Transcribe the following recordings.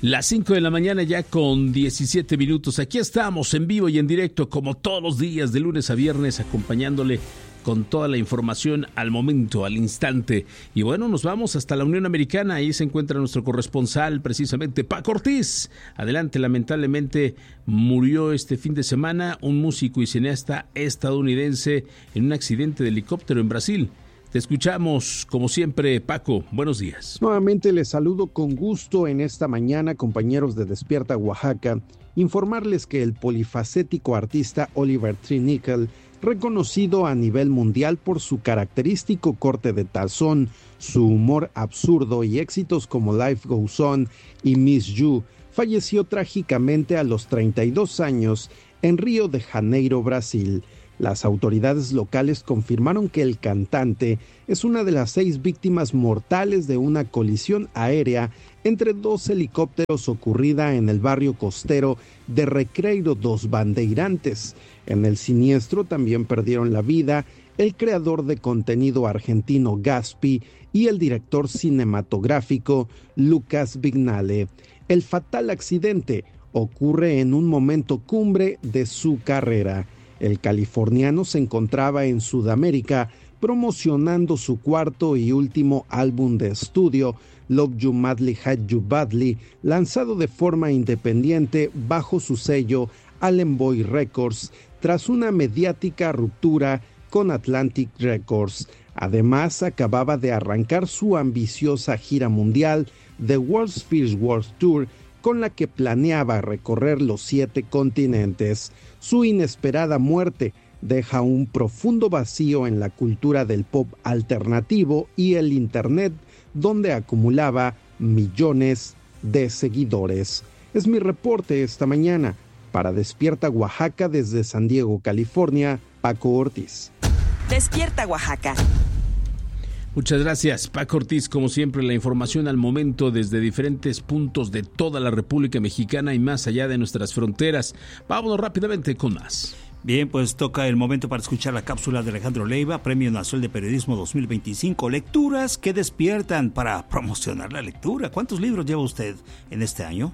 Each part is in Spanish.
Las 5 de la mañana ya con 17 minutos. Aquí estamos en vivo y en directo como todos los días de lunes a viernes acompañándole con toda la información al momento, al instante. Y bueno, nos vamos hasta la Unión Americana. Ahí se encuentra nuestro corresponsal, precisamente Paco Ortiz. Adelante, lamentablemente murió este fin de semana un músico y cineasta estadounidense en un accidente de helicóptero en Brasil. Te escuchamos, como siempre, Paco. Buenos días. Nuevamente les saludo con gusto en esta mañana, compañeros de Despierta Oaxaca. Informarles que el polifacético artista Oliver Tree Nickel, reconocido a nivel mundial por su característico corte de tazón, su humor absurdo y éxitos como Life Goes On y Miss You, falleció trágicamente a los 32 años en Río de Janeiro, Brasil. Las autoridades locales confirmaron que el cantante es una de las 6 víctimas mortales de una colisión aérea entre 2 helicópteros ocurrida en el barrio costero de Recreio dos Bandeirantes. En el siniestro también perdieron la vida el creador de contenido argentino Gaspi y el director cinematográfico Lucas Vignale. El fatal accidente ocurre en un momento cumbre de su carrera. El californiano se encontraba en Sudamérica promocionando su cuarto y último álbum de estudio, Love You Madly, Hate You Badly, lanzado de forma independiente bajo su sello Allen Boy Records, tras una mediática ruptura con Atlantic Records. Además, acababa de arrancar su ambiciosa gira mundial, The World's First World Tour, con la que planeaba recorrer los 7 continentes. Su inesperada muerte deja un profundo vacío en la cultura del pop alternativo y el internet, donde acumulaba millones de seguidores. Es mi reporte esta mañana. Para Despierta Oaxaca desde San Diego, California, Paco Ortiz. Despierta Oaxaca. Muchas gracias, Paco Ortiz. Como siempre, la información al momento desde diferentes puntos de toda la República Mexicana y más allá de nuestras fronteras. Vámonos rápidamente con más. Bien, pues toca el momento para escuchar la cápsula de Alejandro Leiva, Premio Nacional de Periodismo 2025. Lecturas que despiertan para promocionar la lectura. ¿Cuántos libros lleva usted en este año?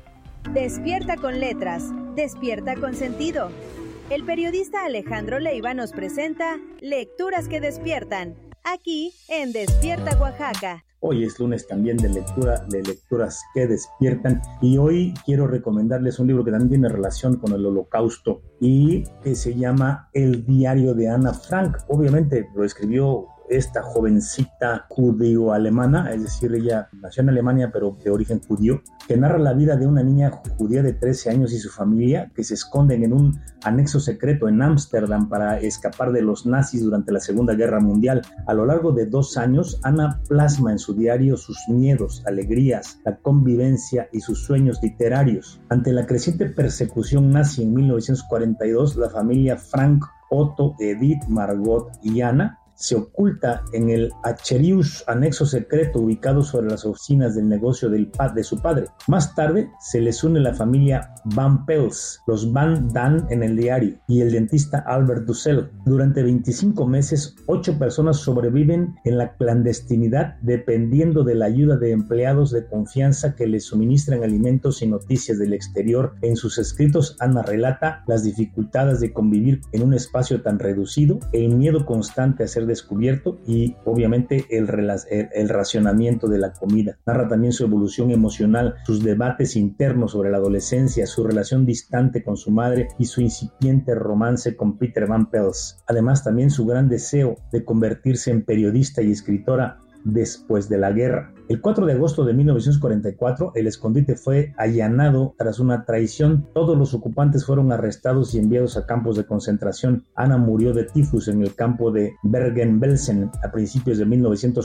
Despierta con letras, despierta con sentido. El periodista Alejandro Leiva nos presenta Lecturas que despiertan, aquí en Despierta Oaxaca. Hoy es lunes también de lecturas que despiertan, y hoy quiero recomendarles un libro que también tiene relación con el Holocausto y que se llama El diario de Ana Frank. Obviamente lo escribió esta jovencita judío-alemana, es decir, ella nació en Alemania pero de origen judío, que narra la vida de una niña judía de 13 años y su familia que se esconden en un anexo secreto en Ámsterdam para escapar de los nazis durante la Segunda Guerra Mundial. A lo largo de 2 años, Ana plasma en su diario sus miedos, alegrías, la convivencia y sus sueños literarios. Ante la creciente persecución nazi en 1942, la familia Frank, Otto, Edith, Margot y Ana se oculta en el Acherius, anexo secreto ubicado sobre las oficinas del negocio de su padre. Más tarde se les une la familia Van Pels, los Van Dan en el diario, y el dentista Albert Dussel. Durante 25 meses, 8 personas sobreviven en la clandestinidad dependiendo de la ayuda de empleados de confianza que les suministran alimentos y noticias del exterior. En sus escritos, Ana relata las dificultades de convivir en un espacio tan reducido, el miedo constante a ser descubierto y obviamente el racionamiento de la comida. Narra también su evolución emocional, sus debates internos sobre la adolescencia, su relación distante con su madre y su incipiente romance con Peter Van Pels. Además, también su gran deseo de convertirse en periodista y escritora después de la guerra. El 4 de agosto de 1944, el escondite fue allanado tras una traición. Todos los ocupantes fueron arrestados y enviados a campos de concentración. Ana murió de tifus en el campo de Bergen-Belsen a principios de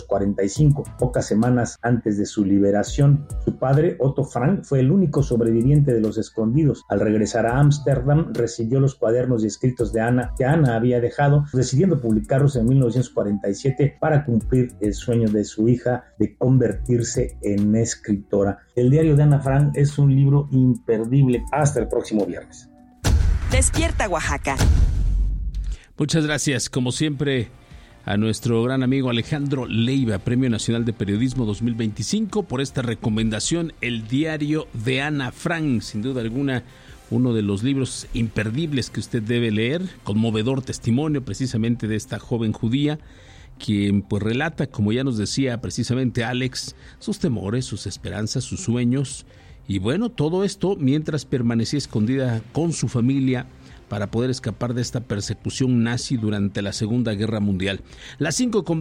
1945, pocas semanas antes de su liberación. Su padre, Otto Frank, fue el único sobreviviente de los escondidos. Al regresar a Ámsterdam, recibió los cuadernos y escritos de Ana que Ana había dejado, decidiendo publicarlos en 1947 para cumplir el sueño de su hija de convertirse en escritora. El diario de Ana Frank es un libro imperdible. Hasta el próximo viernes. Despierta Oaxaca. Muchas gracias. Como siempre, a nuestro gran amigo Alejandro Leiva, Premio Nacional de Periodismo 2025, por esta recomendación, El diario de Ana Frank, sin duda alguna uno de los libros imperdibles que usted debe leer, conmovedor testimonio precisamente de esta joven judía, quien pues relata, como ya nos decía precisamente Alex, sus temores, sus esperanzas, sus sueños, y bueno, todo esto mientras permanecía escondida con su familia para poder escapar de esta persecución nazi durante la Segunda Guerra Mundial. Las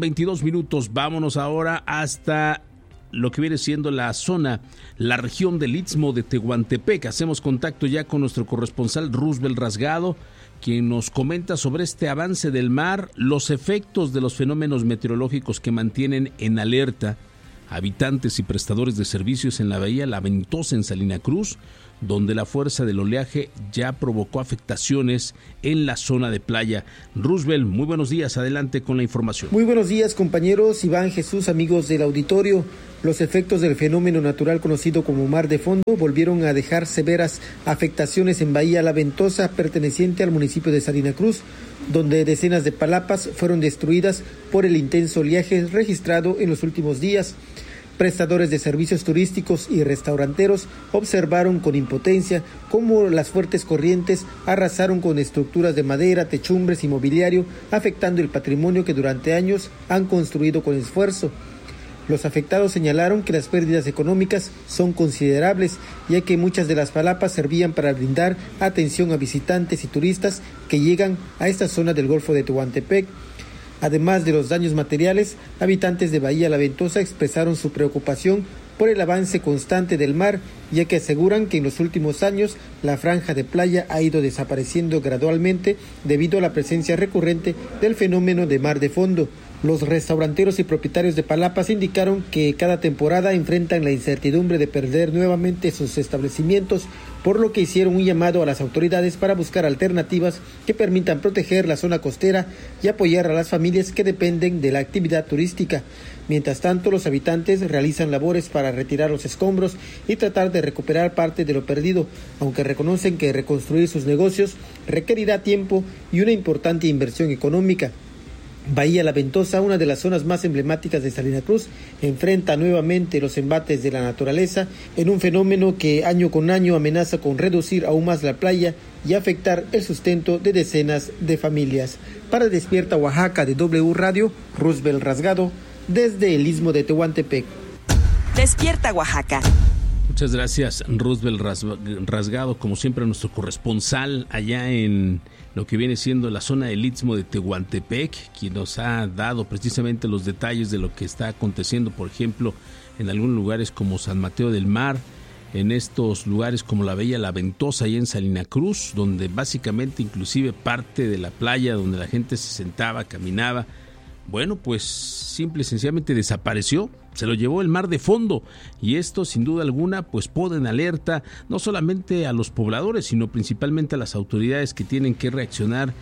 5:22, vámonos ahora hasta lo que viene siendo la zona, la región del Istmo de Tehuantepec. Hacemos contacto ya con nuestro corresponsal Roosevelt Rasgado, quien nos comenta sobre este avance del mar, los efectos de los fenómenos meteorológicos que mantienen en alerta habitantes y prestadores de servicios en la bahía La Ventosa en Salina Cruz, donde la fuerza del oleaje ya provocó afectaciones en la zona de playa. Roosevelt, muy buenos días, adelante con la información. Muy buenos días, compañeros, Iván, Jesús, amigos del auditorio. Los efectos del fenómeno natural conocido como mar de fondo volvieron a dejar severas afectaciones en Bahía La Ventosa, perteneciente al municipio de Salina Cruz, donde decenas de palapas fueron destruidas por el intenso oleaje registrado en los últimos días. Prestadores de servicios turísticos y restauranteros observaron con impotencia cómo las fuertes corrientes arrasaron con estructuras de madera, techumbres y mobiliario, afectando el patrimonio que durante años han construido con esfuerzo. Los afectados señalaron que las pérdidas económicas son considerables, ya que muchas de las palapas servían para brindar atención a visitantes y turistas que llegan a esta zona del Golfo de Tehuantepec. Además de los daños materiales, habitantes de Bahía La Ventosa expresaron su preocupación por el avance constante del mar, ya que aseguran que en los últimos años la franja de playa ha ido desapareciendo gradualmente debido a la presencia recurrente del fenómeno de mar de fondo. Los restauranteros y propietarios de palapas indicaron que cada temporada enfrentan la incertidumbre de perder nuevamente sus establecimientos, por lo que hicieron un llamado a las autoridades para buscar alternativas que permitan proteger la zona costera y apoyar a las familias que dependen de la actividad turística. Mientras tanto, los habitantes realizan labores para retirar los escombros y tratar de recuperar parte de lo perdido, aunque reconocen que reconstruir sus negocios requerirá tiempo y una importante inversión económica. Bahía La Ventosa, una de las zonas más emblemáticas de Salina Cruz, enfrenta nuevamente los embates de la naturaleza en un fenómeno que año con año amenaza con reducir aún más la playa y afectar el sustento de decenas de familias. Para Despierta Oaxaca de W Radio, Roosevelt Rasgado, desde el Istmo de Tehuantepec. Despierta Oaxaca. Muchas gracias, Roosevelt Rasgado, como siempre nuestro corresponsal allá en lo que viene siendo la zona del Istmo de Tehuantepec, quien nos ha dado precisamente los detalles de lo que está aconteciendo, por ejemplo, en algunos lugares como San Mateo del Mar, en estos lugares como la Bahía La Ventosa y en Salina Cruz, donde básicamente inclusive parte de la playa donde la gente se sentaba, caminaba, bueno, pues simple y sencillamente desapareció, se lo llevó el mar de fondo, y esto sin duda alguna pues pone en alerta no solamente a los pobladores, sino principalmente a las autoridades que tienen que reaccionar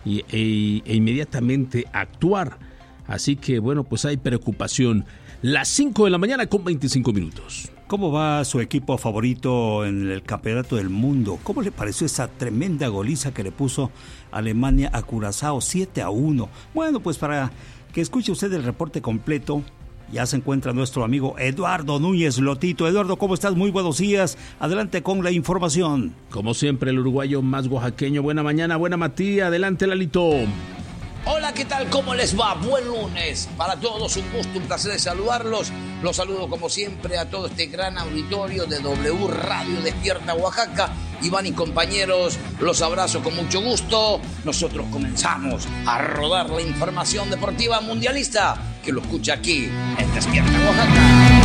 e inmediatamente actuar. Así que bueno, pues hay preocupación. Las 5 de la mañana con 25 minutos. ¿Cómo va su equipo favorito en el Campeonato del Mundo? ¿Cómo le pareció esa tremenda goliza que le puso Alemania a Curazao 7-1? Bueno, pues para que escuche usted el reporte completo, ya se encuentra nuestro amigo Eduardo Núñez Lotito. Eduardo, ¿cómo estás? Muy buenos días. Adelante con la información. Como siempre, el uruguayo más oaxaqueño. Buena mañana, buena Matías. Adelante, Lalito. Hola, ¿qué tal? ¿Cómo les va? Buen lunes para todos, un gusto, un placer de saludarlos. Los saludo como siempre a todo este gran auditorio de W Radio Despierta Oaxaca. Iván y compañeros, los abrazo con mucho gusto. Nosotros comenzamos a rodar la información deportiva mundialista que lo escucha aquí en Despierta Oaxaca.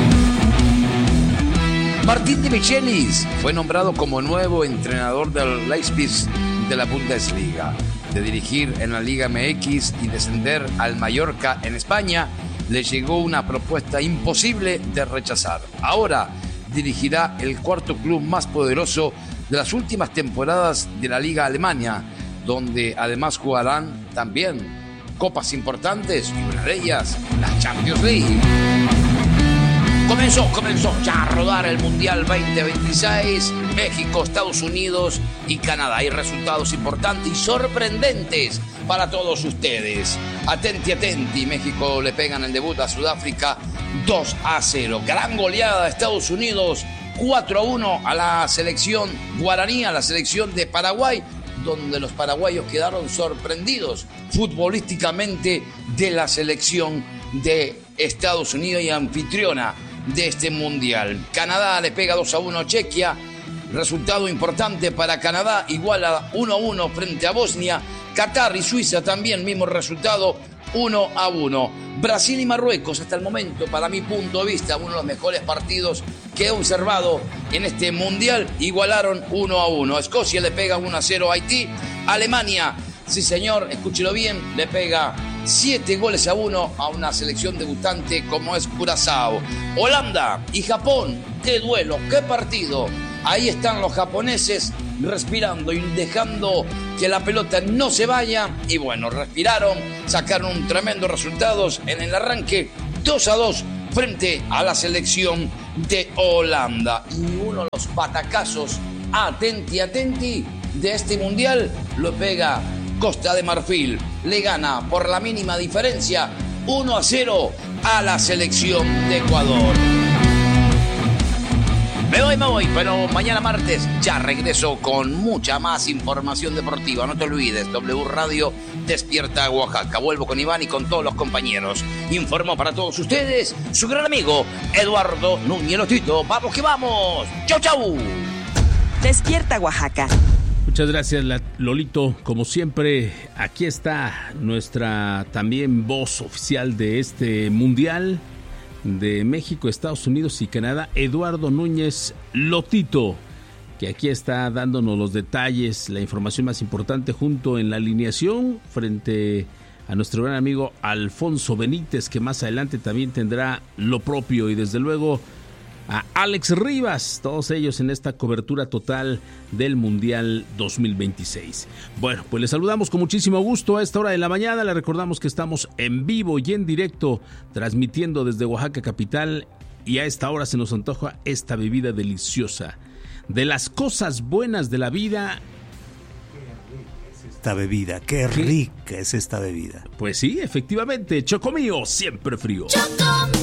Martín de Michelis fue nombrado como nuevo entrenador del Leipzig de la Bundesliga. De dirigir en la Liga MX y descender al Mallorca en España, le llegó una propuesta imposible de rechazar. Ahora dirigirá el cuarto club más poderoso de las últimas temporadas de la Liga Alemania, donde además jugarán también copas importantes y una de ellas la Champions League. Comenzó ya a rodar el Mundial 2026, México, Estados Unidos y Canadá. Hay resultados importantes y sorprendentes para todos ustedes. Atenti, México le pegan el debut a Sudáfrica 2-0. Gran goleada de Estados Unidos, 4-1 a la selección guaraní, a la selección de Paraguay, donde los paraguayos quedaron sorprendidos futbolísticamente de la selección de Estados Unidos y anfitriona de este mundial. Canadá le pega 2-1 a Chequia, resultado importante para Canadá, igual a 1-1 frente a Bosnia. Qatar y Suiza también, mismo resultado, 1-1. Brasil y Marruecos, hasta el momento, para mi punto de vista, uno de los mejores partidos que he observado en este mundial, igualaron 1-1. Escocia le pega 1-0 a Haití. Alemania, sí señor, escúchelo bien, le pega 7-1 a una selección debutante como es Curazao. Holanda y Japón, qué duelo, qué partido. Ahí están los japoneses respirando y dejando que la pelota no se vaya. Y bueno, respiraron, sacaron un tremendo resultado en el arranque, 2-2 frente a la selección de Holanda. Y uno de los patacazos, atenti, de este mundial lo pega Costa de Marfil. Le gana por la mínima diferencia 1-0 a la selección de Ecuador. Me voy, pero mañana martes ya regreso con mucha más información deportiva. No te olvides, W Radio Despierta Oaxaca. Vuelvo con Iván y con todos los compañeros. Informo para todos ustedes su gran amigo Eduardo Núñez Lotito. ¡Vamos que vamos! ¡Chau! Despierta Oaxaca. Muchas gracias, Lolito. Como siempre, aquí está nuestra también voz oficial de este mundial de México, Estados Unidos y Canadá, Eduardo Núñez Lotito, que aquí está dándonos los detalles, la información más importante, junto en la alineación frente a nuestro gran amigo Alfonso Benítez, que más adelante también tendrá lo propio, y desde luego a Alex Rivas, todos ellos en esta cobertura total del Mundial 2026. Bueno, pues les saludamos con muchísimo gusto a esta hora de la mañana. Le recordamos que estamos en vivo y en directo, transmitiendo desde Oaxaca capital, y a esta hora se nos antoja esta bebida deliciosa. De las cosas buenas de la vida, esta bebida, qué rica es esta bebida. Pues sí, efectivamente, Chocomío, siempre frío. Chocomío.